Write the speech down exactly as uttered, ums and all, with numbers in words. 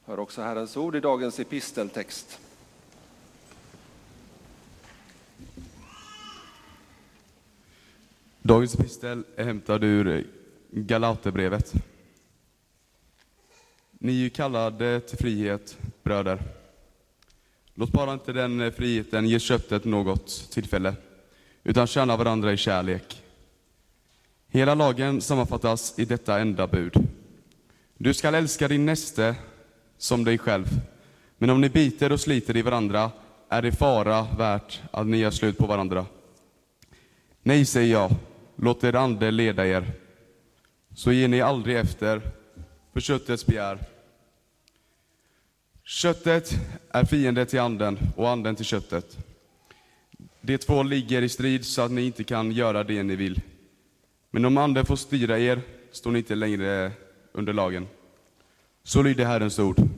Hör också Herrens ord i dagens episteltext. Dagens epistel är hämtad ur Galaterbrevet. Ni är ju kallade till frihet, bröder. Låt bara inte den friheten ge köttet något tillfälle, utan tjäna varandra i kärlek. Hela lagen sammanfattas i detta enda bud. Du skall älska din näste som dig själv. Men om ni biter och sliter i varandra är det fara värt att ni gör slut på varandra. Nej, säger jag. Låt er ande leda er. Så ger ni aldrig efter för köttets begär. Köttet är fiende till anden och anden till köttet. De två ligger i strid så att ni inte kan göra det ni vill. Men om anden får styra er står ni inte längre under lagen. Så lyder Herrens ord.